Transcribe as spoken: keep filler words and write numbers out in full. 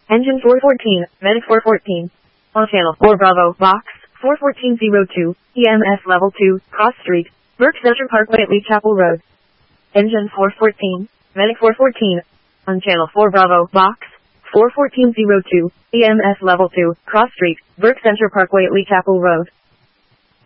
Engine four fourteen, Medic four fourteen. On channel four Bravo, box, four fourteen zero two, E M S level two, Cross Street, Burke Center Parkway at Lee Chapel Road. Engine four fourteen, Medic four fourteen. On channel four Bravo, box, four fourteen zero two, E M S level two, Cross Street, Burke Center Parkway at Lee Chapel Road.